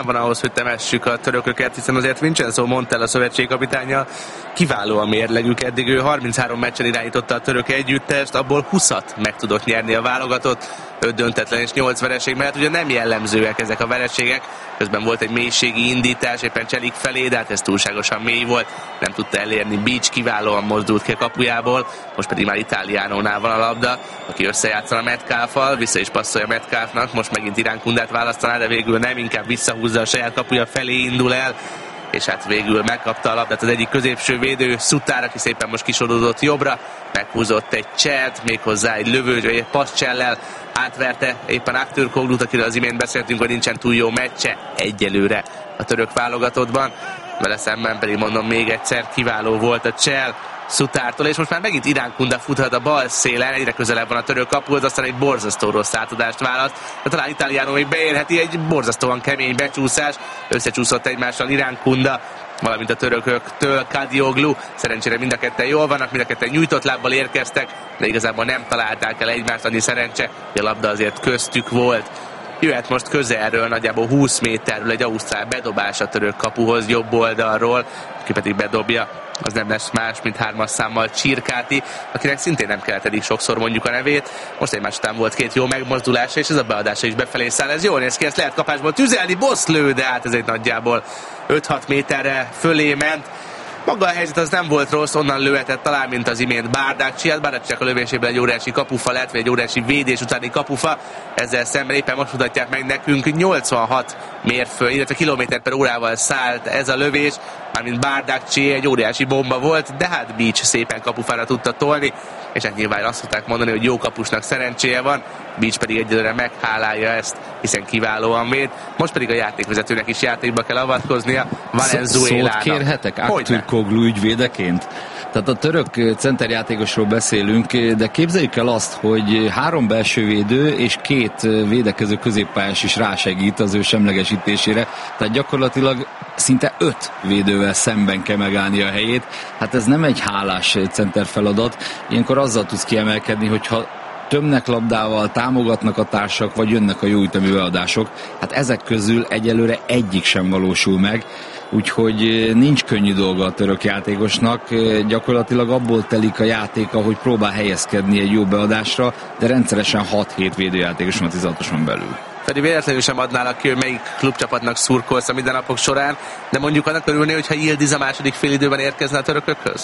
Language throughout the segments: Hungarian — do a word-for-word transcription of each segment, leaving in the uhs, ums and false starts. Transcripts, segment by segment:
van ahhoz, hogy temessük a törököket, hiszen azért Vincenzo Montella szövetségkapitánya kiváló a mérlegük. Eddig ő harminchárom meccsen irányította a török együttest, abból húszat meg tudott nyerni a válogatott, öt döntetlen és nyolc vereség mellett. Ugye nem jellemzőek ezek a vereségek, közben volt egy mélységi indítás éppen Cselik felé, de hát ez túlságosan mély volt, nem tudta elérni. Beach kiválóan mozdult ki a kapujából, most pedig már Italianónál van a labda, aki összejátszana Metcalffal, vissza is passzolja Metcalfnak, most megint Iránkundát választaná, de végül nem, inkább visszahúzza a saját kapuja felé, indul el, és hát végül megkapta a labdát az egyik középső védő, Sutár, aki szépen most kisodódott jobbra, meghúzott egy cselt, méghozzá egy lövő, vagy egy passzcsellel átverte éppen Aktürkoglut, akiről az imént beszéltünk, hogy nincsen túl jó meccse egyelőre a török válogatottban, vele szemben pedig mondom még egyszer, kiváló volt a csel Sutártól, és most már megint Iránkunda futhat a bal szélen, egyre közelebb van a török kapuhoz, aztán egy borzasztó rossz átadást választ, de talán Italiano még beérheti, egy borzasztóan kemény becsúszás, összecsúszott egymással Iránkunda, valamint a törököktől Kadioglu, szerencsére mind a ketten jól vannak, mind a ketten nyújtott lábbal érkeztek, de igazából nem találták el egymást, annyi szerencse, hogy a labda azért köztük volt. Jöhet most közelről, nagyjából húsz méterről egy ausztrál bedobás a török kapuhoz jobb oldalról, aki pedig bedobja, az nem lesz más, mint hármas számmal Csirkáti, akinek szintén nem kellett eddig sokszor mondjuk a nevét. Most egymás után volt két jó megmozdulása, és ez a beadása is befelé száll. Ez jól néz ki, ezt lehet kapásból tüzelni, Bosz lő, de hát ez egy nagyjából öt-hat méterre fölé ment. Maga a helyzet az nem volt rossz, onnan lőhetett talán, mint az imént Bárdácsi. Hát Bárdácsinak a lövésében egy óriási kapufa lett, vagy egy óriási védés utáni kapufa. Ezzel szemben éppen most mutatják meg nekünk, nyolcvanhat mérföld, illetve kilométer per órával szállt ez a lövés, mármint Bárdácsi, egy óriási bomba volt, de hát Beach szépen kapufára tudta tolni, és hát nyilván azt szokták mondani, hogy jó kapusnak szerencséje van, Beach pedig egyelőre meghálálja ezt, hiszen kiválóan véd. Most pedig a játékvezetőnek is játékba kell avatkoznia, Valenzuelának. Szót kérhetek Aktürkoglu ügyvédeként? Tehát a török centerjátékosról beszélünk, de képzeljük el azt, hogy három belső védő és két védekező középpályás is rásegít az ő semlegesítésére, tehát gyakorlatilag szinte öt védővel szemben kell megállni a helyét. Hát ez nem egy hálás center feladat. Ilyenkor azzal tudsz kiemelkedni, hogyha tömnek labdával, támogatnak a társak, vagy jönnek a jó ütemű beadások. Hát ezek közül egyelőre egyik sem valósul meg, úgyhogy nincs könnyű dolga a török játékosnak. Gyakorlatilag abból telik a játéka, hogy próbál helyezkedni egy jó beadásra, de rendszeresen hat-hét védőjátékos van a tizenhatoson belül. Pedig véletlenül sem adnálak ki, hogy melyik klubcsapatnak szurkolsz a mindennapok során, de mondjuk annak örülni, hogyha Yildiz a második félidőben érkezne a törökökhöz?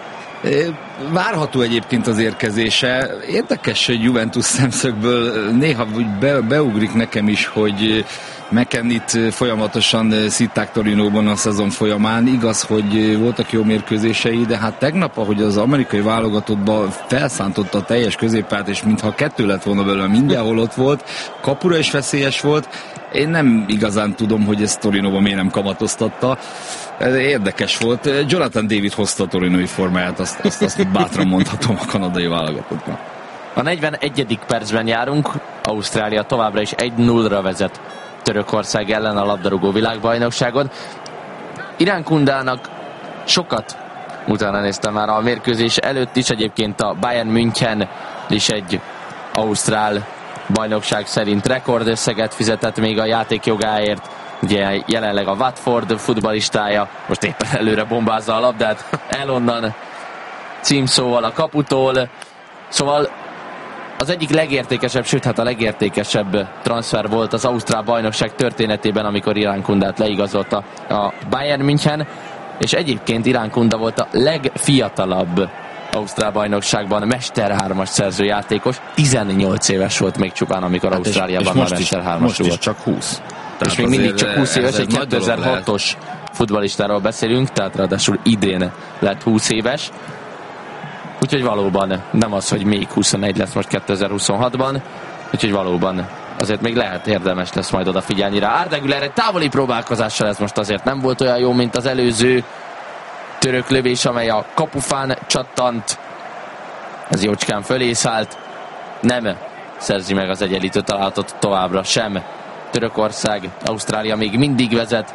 Várható egyébként az érkezése. Érdekes, hogy Juventus szemszögből néha be, beugrik nekem is, hogy McKennit folyamatosan szitták Torinóban a szezon folyamán. Igaz, hogy voltak jó mérkőzései, de hát tegnap, ahogy az amerikai válogatottban felszántotta a teljes középpályát, és mintha kettő lett volna belőle, mindenhol ott volt, kapura is veszélyes volt. Én nem igazán tudom, hogy ezt Torinóban miért nem kamatoztatta. Érdekes volt. Jonathan David hozta a torinói formáját, azt, azt, azt bátran mondhatom a kanadai válogatottban. A negyvenegyedik percben járunk, Ausztrália továbbra is egy nullra vezet Törökország ellen a labdarúgó világbajnokságon. Iránkundának sokat utána néztem már a mérkőzés előtt is, egyébként a Bayern München is egy ausztrál bajnokság szerint rekordösszeget fizetett még a játékjogáért. Ugye jelenleg a Watford futballistája, most éppen előre bombázza a labdát, el onnan címszóval a kaputól. Szóval az egyik legértékesebb, sőt hát a legértékesebb transfer volt az ausztrál bajnokság történetében, amikor Iránkundát leigazolta a Bayern München, és egyébként Iránkunda volt a legfiatalabb ausztrál bajnokságban Mester hármas szerző játékos, tizennyolc éves volt még csupán, amikor hát Ausztráliában a Mester hármas most volt. Is csak húsz. Tehát és még mindig csak húsz éves, egy kétezer-hatos futballistáról beszélünk, tehát ráadásul idén lett húsz éves. Úgyhogy valóban nem az, hogy még huszonegy lesz most kétezer-huszonhatban, úgyhogy valóban azért még lehet érdemes lesz majd odafigyelni rá. Arda Güler egy távoli próbálkozással, ez most azért nem volt olyan jó, mint az előző török lövés, amely a kapufán csattant. Ez jócskán fölé szállt. Nem szerzi meg az egyenlítő találatot továbbra sem Törökország. Ausztrália még mindig vezet,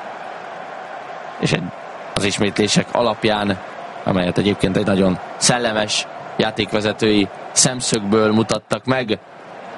és egy, az ismétlések alapján, amelyet egyébként egy nagyon szellemes játékvezetői szemszögből mutattak meg,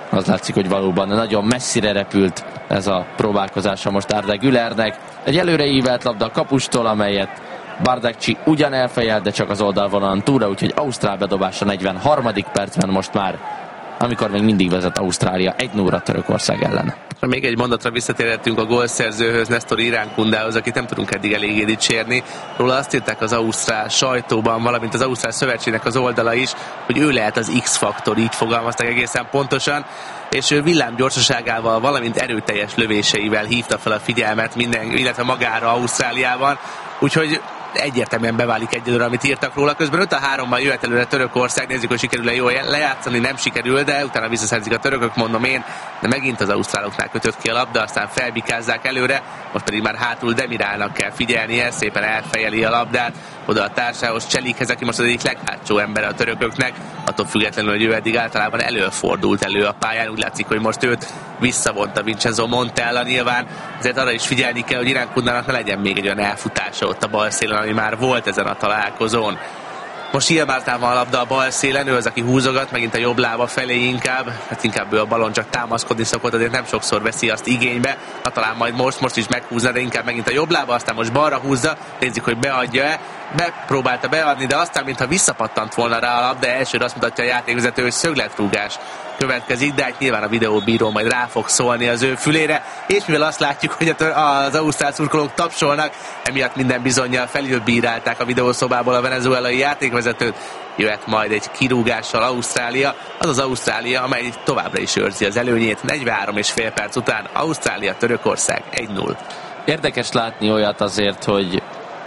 Az látszik, hogy valóban nagyon messzire repült ez a próbálkozása most Arda Gülernek. Egy előre ívelt labda a kapustól, amelyet Bardakci ugyan elfejelt, de csak az oldalvonalon túlra, úgyhogy Ausztrál bedobása negyvenharmadik percben most már, amikor még mindig vezet Ausztrália egy nulla Törökország ellen. Még egy mondatra visszatérhetünk a gólszerzőhöz, Nestor Iránkundához, akit nem tudunk eddig eléggé dicsérni. Róla azt írták az ausztrál sajtóban, valamint az Ausztrál Szövetségnek az oldala is, hogy ő lehet az X-faktor, így fogalmazták egészen pontosan, és ő villámgyorsaságával, valamint erőteljes lövéseivel hívta fel a figyelmet minden, illetve magára Ausztráliában, úgyhogy egyértelműen beválik egyelőre, amit írtak róla. Közben öt a hárommal jöhet előre Törökország, nézzük, hogy sikerül-e jól lejátszani, nem sikerül, de utána visszaszerzik a törökök, mondom én, de megint az ausztráloknál kötött ki a labda, aztán felbikázzák előre, most pedig már hátul Demirálnak kell figyelnie, szépen elfejeli a labdát, oda a társához, Cselikhez, aki most az egyik leghátsó ember a törököknek, attól függetlenül, hogy ő eddig általában előfordult elő a pályán, úgy látszik, hogy most őt visszavonta Vincenzo Montella, nyilván ezért arra is figyelni kell, hogy Iránkundának ne legyen még egy olyan elfutása ott a bal szélen, ami már volt ezen a találkozón. Most Ilmártán van a labda a bal szélen, ő az, aki húzogat, megint a jobb lába felé inkább, hát inkább ő a balon csak támaszkodni szokott, azért nem sokszor veszi azt igénybe, ha talán majd most, most is meghúzna, de inkább megint a jobb lába, aztán most balra húzza, nézzük, hogy beadja-e, bepróbálta beadni, de aztán mintha visszapattant volna rá a labda, elsőre azt mutatja a játékvezető, hogy szögletrúgás következik, de hát nyilván a videóbíró majd rá fog szólni az ő fülére, és mivel azt látjuk, hogy az ausztrál szurkolók tapsolnak, emiatt minden bizonnyal felülbírálták a videószobából a venezuelai játékvezetőt, jöhet majd egy kirúgással Ausztrália, az az Ausztrália, amely továbbra is őrzi az előnyét, negyvenhárom és fél perc után Ausztrália, Törökország egy null. Érdekes látni olyat azért, hogy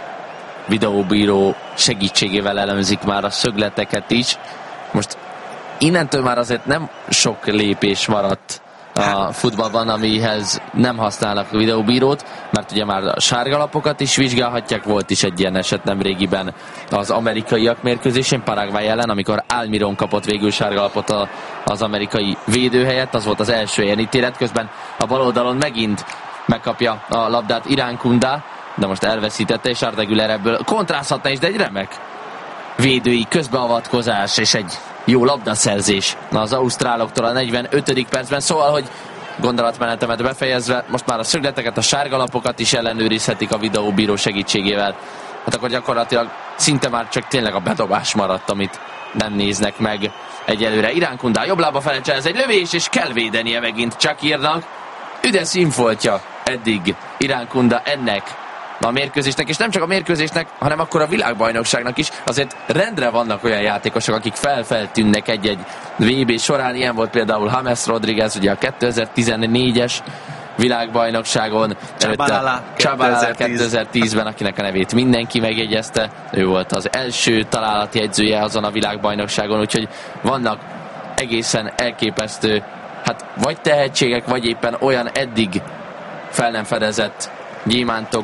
videóbíró segítségével elemzik már a szögleteket is. Most innentől már azért nem sok lépés maradt a futballban, amihez nem használnak a videóbírót, mert ugye már a sárgalapokat is vizsgálhatják, volt is egy ilyen eset nemrégiben az amerikaiak mérkőzésén, Paraguay ellen, amikor Almiron kapott végül sárgalapot az amerikai védő helyett, az volt az első ilyen ítélet, közben a bal oldalon megint megkapja a labdát Iránkunda, de most elveszítette, és Arda Güler ebből kontrázhatna is, de egy remek védői közbeavatkozás, és egy jó labdaszerzés az ausztráloktól a negyvenötödik percben, szóval, hogy gondolatmenetemet befejezve, most már a szögleteket, a sárgalapokat is ellenőrizhetik a videóbíró segítségével. Hát akkor gyakorlatilag szinte már csak tényleg a bedobás maradt, amit nem néznek meg egyelőre. Iránkundá jobb lába felejtse, ez egy lövés, és kell védenie megint Csakírnak. Üde színfoltja eddig Iránkunda ennek a mérkőzésnek, és nem csak a mérkőzésnek, hanem akkor a világbajnokságnak is. Azért rendre vannak olyan játékosok, akik felfeltűnnek egy-egy vé bé során. Ilyen volt például James Rodriguez, ugye a kétezer-tizennégyes világbajnokságon. Chabalala kétezer-tízben, akinek a nevét mindenki megjegyezte. Ő volt az első találati edzője azon a világbajnokságon, úgyhogy vannak egészen elképesztő, hát vagy tehetségek, vagy éppen olyan eddig fel nem fedezett gyémántok,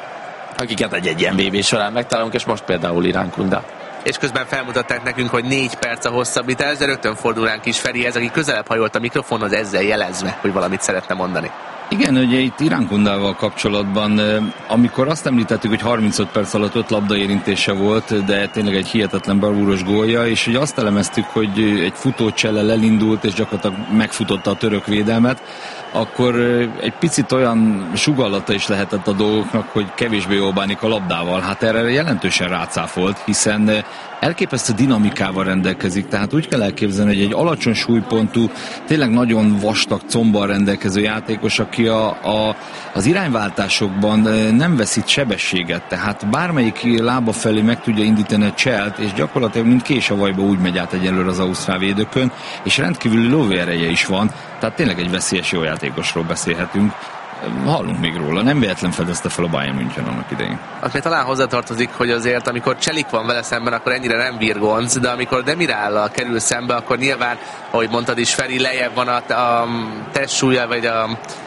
akiket egy-egy ilyen vé bé során megtalálunk, és most például Iránkunda. És közben felmutatták nekünk, hogy négy perc a hosszabbítás, de rögtön fordul ránk is Ferihez, aki közelebb hajolt a mikrofonhoz, ezzel jelezve, hogy valamit szeretne mondani. Igen, ugye itt Iránkundával kapcsolatban, amikor azt említettük, hogy harmincöt perc alatt öt labdaérintése volt, de tényleg egy hihetetlen bravúros gólja, és ugye azt elemeztük, hogy egy futócsellel elindult, és gyakorlatilag megfutotta a török védelmet, akkor egy picit olyan sugallata is lehetett a dolgoknak, hogy kevésbé jól bánik a labdával. Hát erre jelentősen rácáfolt, hiszen elképesztő dinamikával rendelkezik, tehát úgy kell elképzelni, hogy egy alacsony súlypontú, tényleg nagyon vastag combbal rendelkező játékos, aki a, a, az irányváltásokban nem veszít sebességet, tehát bármelyik lába felé meg tudja indítani a cselt, és gyakorlatilag mint kés a vajba úgy megy át egyelőre az ausztrál védőkön, és rendkívüli lóvéreje is van, tehát tényleg egy veszélyes jó játékosról beszélhetünk. Hallunk még róla, nem véletlen fedezte fel a Bayern München annak idején. Azt még talán hozzátartozik, hogy azért amikor Cselik van vele szemben, akkor ennyire nem virgonc, de amikor Demirállal kerül szembe, akkor nyilván, ahogy mondtad is, Feri, lejjebb van a, a testsúlya, vagy a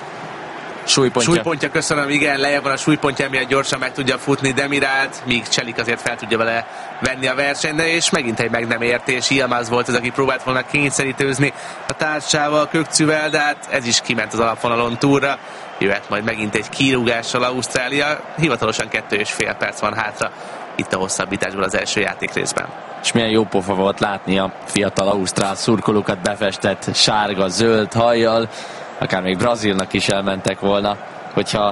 súlypontja. súlypontja, köszönöm, igen, lejjebb van a súlypontja, miatt gyorsan meg tudja futni Demirált, míg Cselik azért fel tudja vele venni a versenyt, de és megint egy meg nem értés. Ilmaz volt az, aki próbált volna kényszerítőzni a társával, Kökcűvel, de hát ez is kiment az alapvonalon túlra. Jöhet majd megint egy kirúgással Ausztrália. Hivatalosan kettő és fél perc van hátra itt a hosszabbításból az első játék részben. És milyen jó pofa volt látni a fiatal ausztrál szurkolókat befestett sárga, zöld hajjal, akár még Brazílnak is elmentek volna, hogyha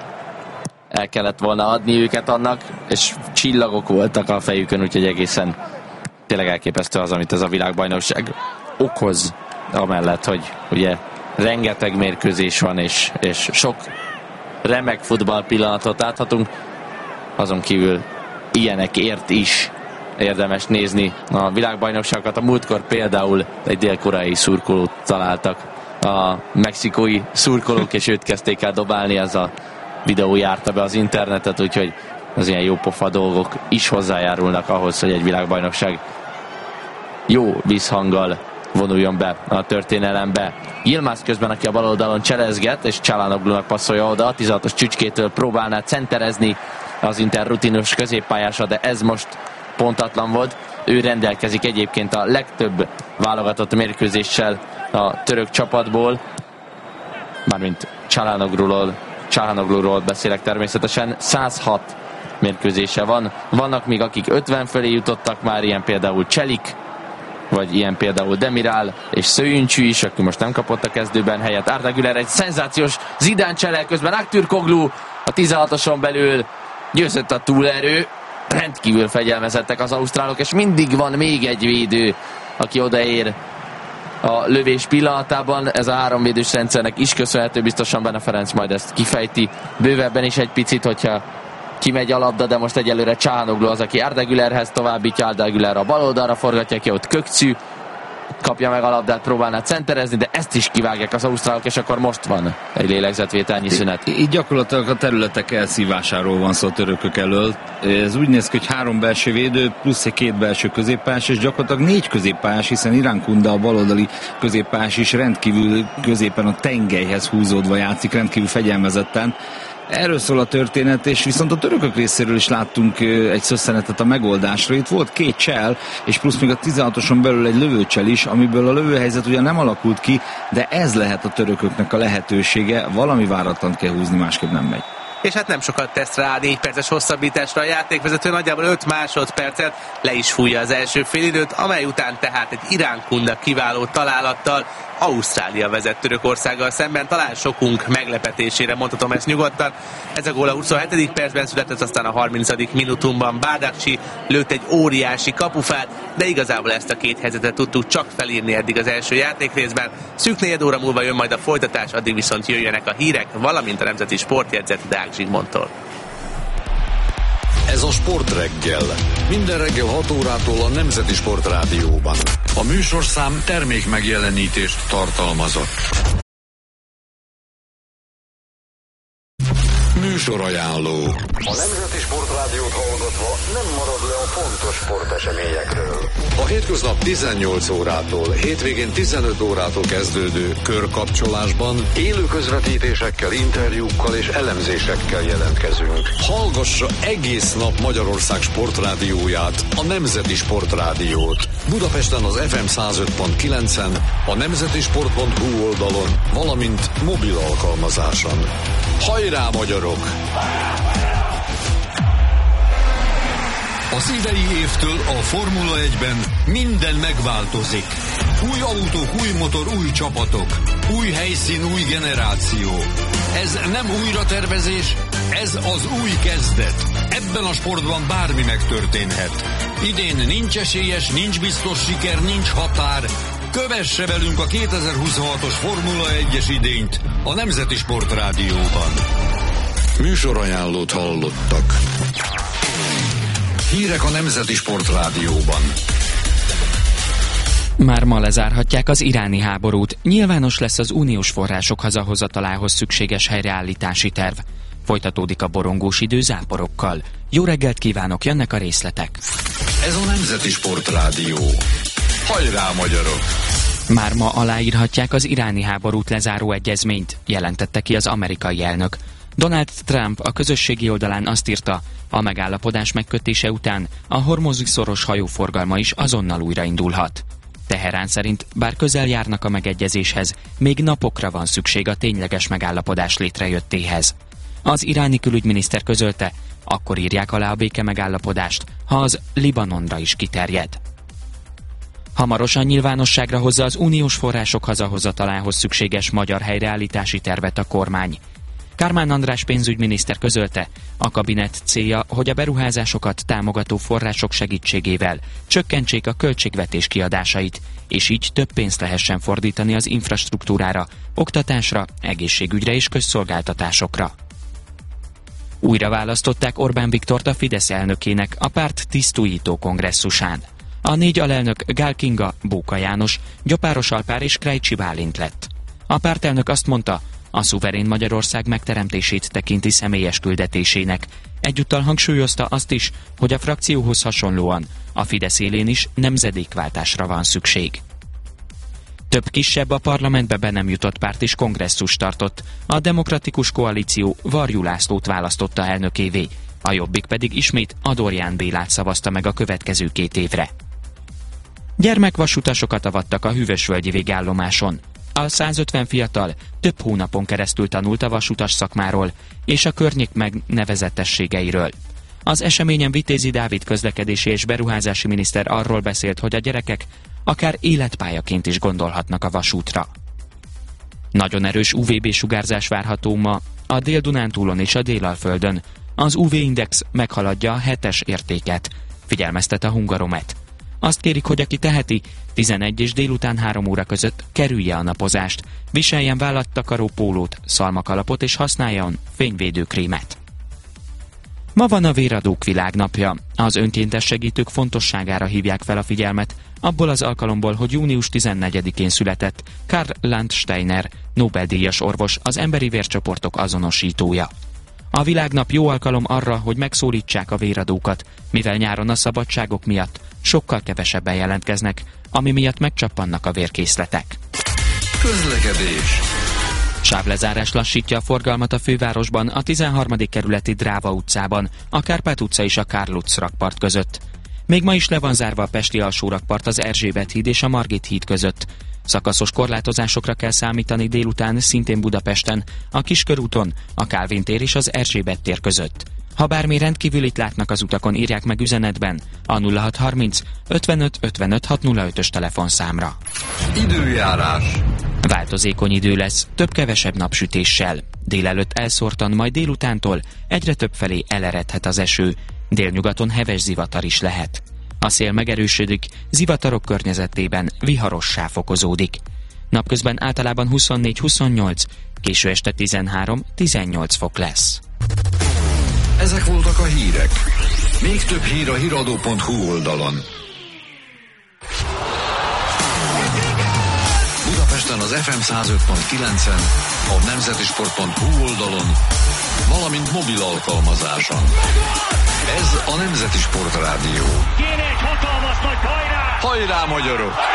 el kellett volna adni őket annak, és csillagok voltak a fejükön, úgyhogy egészen tényleg elképesztő az, amit ez a világbajnokság okoz, amellett, hogy ugye rengeteg mérkőzés van, és, és sok remek futball pillanatot láthatunk, azon kívül ilyenekért is érdemes nézni a világbajnokságokat. A múltkor például egy dél-koreai szurkolót találtak a mexikói szurkolók, és őt kezdték el dobálni, ez a videó járta be az internetet, úgyhogy az ilyen jó pofa dolgok is hozzájárulnak ahhoz, hogy egy világbajnokság jó vízhanggal vonuljon be a történelembe. Yilmaz közben, aki a bal oldalon cselezget, és Çalhanoğlunak passzolja oda, a tizenhatos Csücskétől próbálná centerezni az Inter rutinos középpályása, de ez most pontatlan volt. Ő rendelkezik egyébként a legtöbb válogatott mérkőzéssel a török csapatból, mármint Çalhanoğluról, Çalhanoğluról beszélek természetesen, száz hat mérkőzése van. Vannak még akik ötven fölé jutottak már, ilyen például Cselik, vagy ilyen például Demiral és Szőjüncsű is, aki most nem kapott a kezdőben helyet. Arda Güler egy szenzációs Zidane csele, közben Aktürkoğlu a tizenhatoson belül győzött a túlerő. Rendkívül fegyelmezettek az ausztrálok, és mindig van még egy védő, aki odaér a lövés pillanatában. Ez a háromvédős rendszernek is köszönhető, biztosan Bene Ferenc majd ezt kifejti bővebben is egy picit, hogyha kimegy a labda, de most egyelőre Çalhanoğlu az, aki Arda Gülerhez továbbítja. Arda Güler a bal oldalra forgatja ki, ott Kökçü kapja meg a labdát, próbálná centerezni, de ezt is kivágják az ausztrálok, és akkor most van egy lélegzetvételnyi szünet. Így gyakorlatilag a területek elszívásáról van szó a törökök elől. Ez úgy néz ki, hogy három belső védő, plusz egy két belső középpályás, és gyakorlatilag négy középpályás, hiszen Irankunda, a baloldali középpályás is rendkívül középen a tengelyhez húzódva játszik, rendkívül fegyelmezetten. Erről szól a történet, és viszont a törökök részéről is láttunk egy szösszenetet a megoldásra. Itt volt két csel, és plusz még a tizenhatoson belül egy lövőcsel is, amiből a lövőhelyzet ugyan nem alakult ki, de ez lehet a törököknek a lehetősége. Valami váratlant kell húzni, másképp nem megy. És hát nem sokat tesz rá négy perces hosszabbításra a játékvezető, nagyjából öt másodpercet le is fújja az első félidőt, amely után tehát egy Irankunda kiváló találattal Ausztrália vezet Törökországgal szemben, talán sokunk meglepetésére mondhatom ezt nyugodtan. Ez a gól a huszonhetedik percben született, aztán a harmincadik minutumban Bardakci lőtt egy óriási kapufát, de igazából ezt a két helyzetet tudtuk csak felírni eddig az első játékrészben. Szűk negyed óra múlva jön majd a folytatás, addig viszont jöjjenek a hírek, valamint a nemzeti sportjegyzet Deák Zsigmondtól. Ez a Sportreggel. Minden reggel hat órától a Nemzeti Sport Rádióban. A műsorszám termék megjelenítést tartalmazott. Műsorajánló. A Nemzeti Sport Rádiót hallgatva nem marad le a fontos sporteseményekről. A hétköznap tizennyolc órától, hétvégén tizenöt órától kezdődő körkapcsolásban élő közvetítésekkel, interjúkkal és elemzésekkel jelentkezünk. Hallgassa egész nap Magyarország sportrádióját, a Nemzeti Sport Rádiót. Budapesten az ef em száz öt pont kilencen, a nemzetisport pont hu oldalon, valamint mobil alkalmazáson. Hajrá, magyarok! Az idei évtől a Formula egyben minden megváltozik. Új autók, új motor, új csapatok. Új helyszín, új generáció. Ez nem újratervezés, ez az új kezdet. Ebben a sportban bármi megtörténhet. Idén nincs esélyes, nincs biztos siker, nincs határ. Kövesse velünk a kétezer-huszonhatos Formula egyes idényt a Nemzeti Sport Rádióban. Műsorajánlót hallottak. Hírek a Nemzeti Sport Rádióban. Már ma lezárhatják az iráni háborút. Nyilvános lesz az uniós források hazahozatalához szükséges helyreállítási terv. Folytatódik a borongós idő záporokkal. Jó reggelt kívánok, jönnek a részletek. Ez a Nemzeti Sport Rádió. Hajrá, magyarok! Már ma aláírhatják az iráni háborút lezáró egyezményt, jelentette ki az amerikai elnök. Donald Trump a közösségi oldalán azt írta, a megállapodás megkötése után a Hormuzi-szoros hajóforgalma is azonnal újraindulhat. Teherán szerint, bár közel járnak a megegyezéshez, még napokra van szükség a tényleges megállapodás létrejöttéhez. Az iráni külügyminiszter közölte, Akkor írják alá a béke megállapodást, ha az Libanonra is kiterjed. Hamarosan nyilvánosságra hozza az uniós források hazahozatalához szükséges magyar helyreállítási tervet a kormány. Kármán András pénzügyminiszter közölte, a kabinet célja, hogy a beruházásokat támogató források segítségével csökkentsék a költségvetés kiadásait, és így több pénzt lehessen fordítani az infrastruktúrára, oktatásra, egészségügyre és közszolgáltatásokra. Újra választották Orbán Viktort a Fidesz elnökének a párt tisztújító kongresszusán. A négy alelnök Gál Kinga, Bóka János, Gyopáros Alpár és Krejcsi Bálint lett. A pártelnök azt mondta, a szuverén Magyarország megteremtését tekinti személyes küldetésének. Egyúttal hangsúlyozta azt is, hogy a frakcióhoz hasonlóan a Fidesz élén is nemzedékváltásra van szükség. Több kisebb, a parlamentbe be nem jutott párt is kongresszus tartott. A Demokratikus Koalíció Varjú Lászlót választotta elnökévé, a Jobbik pedig ismét Adorján Bélát szavazta meg a következő két évre. Gyermekvasutasokat avattak a hűvösvölgyi végállomáson. A százötven fiatal több hónapon keresztül tanult a vasutas szakmáról és a környék megnevezetességeiről. Az eseményen Vitézi Dávid közlekedési és beruházási miniszter arról beszélt, hogy a gyerekek akár életpályaként is gondolhatnak a vasútra. Nagyon erős ú vé bé-sugárzás várható ma a Dél-Dunántúlon és a Délalföldön. Az ú vé-index meghaladja a hetes értéket, figyelmeztet a Hungaromet. Azt kérik, hogy aki teheti, tizenegy és délután három óra között kerülje a napozást, viseljen vállattakaró pólót, szalmakalapot és használjon fényvédőkrémet. Ma van a Véradók világnapja. Az önkéntes segítők fontosságára hívják fel a figyelmet, abból az alkalomból, hogy június tizennegyedikén született Karl Landsteiner, Nobel-díjas orvos, az emberi vércsoportok azonosítója. A világnap jó alkalom arra, hogy megszólítsák a véradókat, mivel nyáron a szabadságok miatt sokkal kevesebben jelentkeznek, ami miatt megcsappannak a vérkészletek. Közlekedés. Sávlezárás lassítja a forgalmat a fővárosban, a tizenharmadik kerületi Dráva utcában, a Kárpát utca és a Karl utca rakpart között. Még ma is le van zárva a pesti alsórakpart az Erzsébet híd és a Margit híd között. Szakaszos korlátozásokra kell számítani délután szintén Budapesten, a Kiskörúton, a Kálvin tér és az Erzsébet tér között. Ha bármi rendkívülit látnak az utakon, írják meg üzenetben a nulla hat harminc ötvenöt ötvenöt hatszázötös telefonszámra. Időjárás. Változékony idő lesz, több-kevesebb napsütéssel. Délelőtt elszórtan, majd délutántól egyre több felé eleredhet az eső. Délnyugaton heves zivatar is lehet. A szél megerősödik, zivatarok környezetében viharossá fokozódik. Napközben általában huszonnégy-huszonnyolc, késő este tizenhárom-tizennyolc fok lesz. Ezek voltak a hírek. Még több hír a híradó pont hu oldalon. Budapesten az ef em száz öt pont kilencen, a nemzetisport pont hu oldalon, valamint mobil alkalmazáson. Ez a Nemzeti Sport Rádió. Kéne egy hatalmas nagy hajrá! Hajrá, magyarok!